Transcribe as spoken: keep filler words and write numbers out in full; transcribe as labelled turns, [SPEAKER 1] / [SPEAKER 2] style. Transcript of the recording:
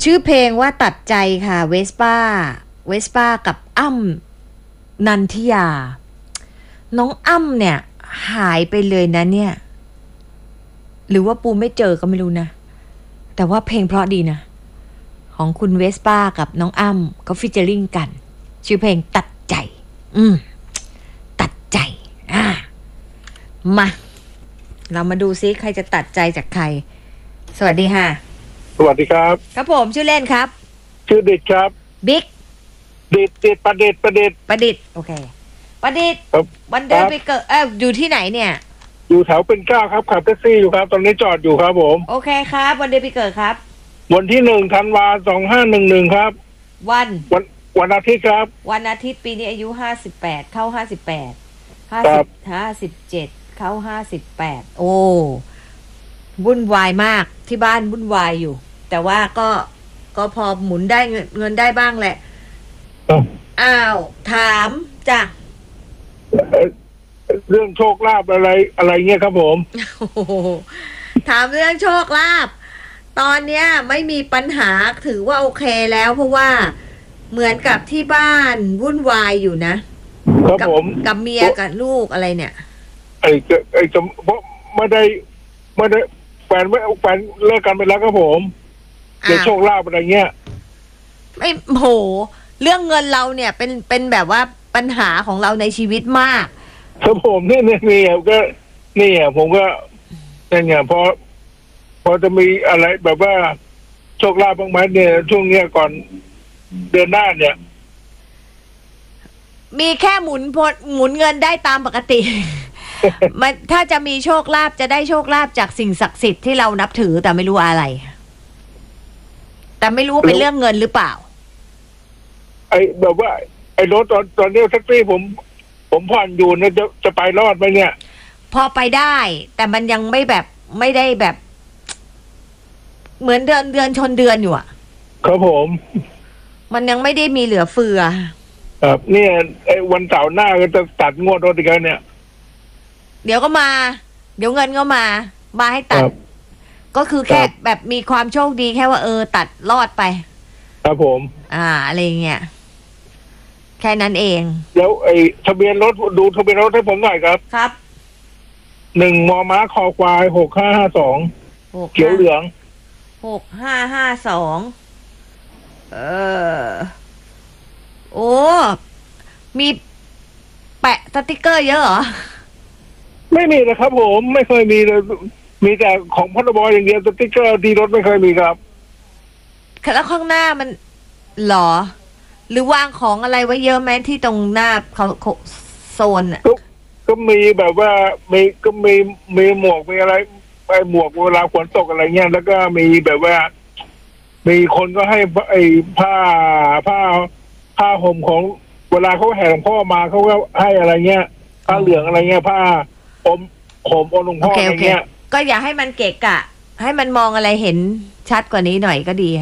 [SPEAKER 1] ชื่อเพลงว่าตัดใจค่ะเวสป้าเวสป้ากับอ้ำนันทิยาน้องอ้ำเนี่ยหายไปเลยนะเนี่ยหรือว่าปูไม่เจอก็ไม่รู้นะแต่ว่าเพลงเพราะดีนะของคุณเวสป้ากับน้องอ้ำก็ฟิชเจอริงกันชื่อเพลงตัดใจอืมตัดใจอ่ามาเรามาดูซิใครจะตัดใจจากใครสวัสดีค่ะ
[SPEAKER 2] สวัสดีครับ
[SPEAKER 1] ครับผมชื่อเล่นครับ
[SPEAKER 2] ชื่อดิดครับ
[SPEAKER 1] บิ๊ก
[SPEAKER 2] ดิดดิดประดิษฐ์ประดิษฐ์
[SPEAKER 1] ประดิษฐ์โอเคประดิษฐ์วันเดินไปเกิดเอออยู่ที่ไหนเนี่ย
[SPEAKER 2] อยู่แถวเป็นเก้าครับขับแท็กซี่อยู่ครับตอนนี้จอดอยู่ครับผม
[SPEAKER 1] โอเคครับวันเดือนปีเกิดครับ
[SPEAKER 2] วันที่หนึ่งธันวาสองห้าหนึ่งหนึ่งครับ
[SPEAKER 1] วัน
[SPEAKER 2] วันวันอาทิตย์ครับ
[SPEAKER 1] วันอาทิตย์ปีนี้อายุห้าสิบแปดเข้าห้าสิบแปดห้าสิบห้าสิบเจ็ดเข้าห้าสิบแปดโอ้วุ่นวายมากที่บ้านวุ่นวายอยู่แต่ว่าก็ก็พอหมุนได้เงินเงินได้บ้างแหละอ้าวถามจ้ะ
[SPEAKER 2] เรื่องโชคลาภอะไรอะไรเงี้ยครับผม
[SPEAKER 1] ถามเรื่องโชคลาภตอนเนี้ยไม่มีปัญหาถือว่าโอเคแล้วเพราะว่าเหมือนกับที่บ้านวุ่นวายอยู่นะครับผมกับเมียกับลูกอะไรเนี่ย
[SPEAKER 2] ไอ้ไอ้จะเพราะไม่ได้ไม่ได้แฟนไม่แฟนเลิกกันไปแล้วครับผมเดี๋ยวโชคลาภอะไรเงี้ย
[SPEAKER 1] ไม่โหเรื่องเงินเราเนี่ยเป็นเป็นแบบว่าปัญหาของเราในชีวิตมาก
[SPEAKER 2] ครับผมนี่นี่นี่ก็นี่อ่ะผมก็นี่ไงพอพอจะมีอะไรแบบว่าโชคลาภบ้างไหมเนี่ยช่วงเนี้ยก่อนเดือนหน้าเนี่ย
[SPEAKER 1] มีแค่หมุนพหมุนเงินได้ตามปกติ มันถ้าจะมีโชคลาภจะได้โชคลาภจากสิ่งศักดิ์สิทธิ์ที่เรานับถือแต่ไม่รู้อะไรแต่ไม่รู้ว่าเป็นเรื่องเงินหรือเปล่า
[SPEAKER 2] ไอ้แบบว่าไอ้รถตอนตอนนี้แท็กซี่ผมผมผ่อนอยู่เนี่ยจะจะไปรอดไหมเนี่ย
[SPEAKER 1] พอไปได้แต่มันยังไม่แบบไม่ได้แบบ เหมือนเดือนเดือนชนเดือนอยู่อ่ะ
[SPEAKER 2] ครับผม
[SPEAKER 1] มันยังไม่ได้มีเหลือเฟือ
[SPEAKER 2] ครับเนี่ยไอ้วันเสาร์หน้าก็จะตัดงวดรถอีกแล้วเนี่ย
[SPEAKER 1] เดี๋ยวก็มาเดี๋ยวเงินก็มามาให้ตัดก็คือแค่แบบมีความโชคดีแค่ว่าเออตัดรอดไป
[SPEAKER 2] ครับผม
[SPEAKER 1] อ่าอะไรเงี้ยแค่นั้นเอง
[SPEAKER 2] แล้วไอ้ทะเบียนรถดูทะเบียนรถให้ผมหน่อยครับ
[SPEAKER 1] ครับ
[SPEAKER 2] หนึ่งมอม้าคอควายหกห้าห้าสองเขียวเหลือง
[SPEAKER 1] หกห้าห้าสองเออโอ้มีแปะสติกเกอร์เยอะเหรอ
[SPEAKER 2] ไม่มีนะครับผมไม่เคยมีเลยมีแต่ของพรบอย่างเดียวสติ๊กเกอร์ดีรถไม่เคยมีครับ
[SPEAKER 1] แล้วข้างหน้ามันหรอหรือวางของอะไรไว้เยอะไหมที่ตรงหน้าเขาโซนอ่ะ
[SPEAKER 2] ก็มีแบบว่ามีก็มีมีหมวกมีอะไรไปหมวกเวลาฝนตกอะไรเงี้ยแล้วก็มีแบบว่ามีคนก็ให้ไอ้ผ้าผ้าผ้าห่มของเวลาเขาแห่หลวงพ่อมาเขาก็ให้อะไรเงี้ยผ้าเหลืองอะไรเงี้ยผ้าผมผมองค์หลวงพ่ออะไรเงี้ย
[SPEAKER 1] ก็อย่าให้มันเกะกะให้มันมองอะไรเห็นชัดกว่านี้หน่อยก็ดี